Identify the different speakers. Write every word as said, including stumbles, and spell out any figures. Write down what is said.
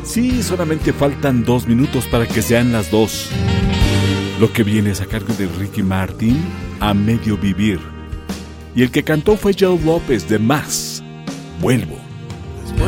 Speaker 1: Sí, solamente faltan dos minutos para que sean las dos. Lo que viene es a cargo de Ricky Martin, A Medio Vivir. Y el que cantó fue Joe López de Más. Vuelvo.